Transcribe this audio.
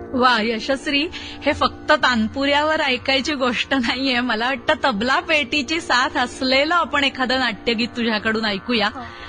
वा यशस्वी, हे फक्त तानपुऱ्यावर ऐकायची गोष्ट नाहीये. मला वाटतं तबला पेटीची साथ असलेलं आपण एखादं नाट्यगीत तुझ्याकडून ऐकूया.